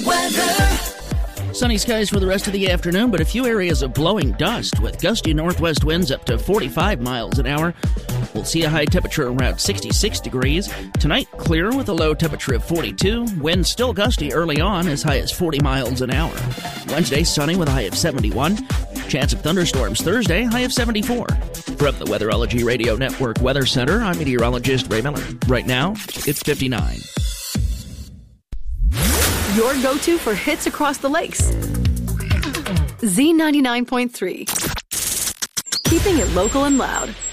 Sunny skies for the rest of the afternoon, but a few areas of blowing dust with gusty northwest winds up to 45 miles an hour. We'll see a high temperature around 66 degrees. Tonight, clear with a low temperature of 42. Winds still gusty early on, as high as 40 miles an hour. Wednesday, sunny with a high of 71. Chance of thunderstorms Thursday, high of 74. From the Weatherology Radio Network Weather Center, I'm meteorologist Ray Miller. Right now, it's 59. Your go-to for hits across the lakes. Z99.3. Keeping it local and loud.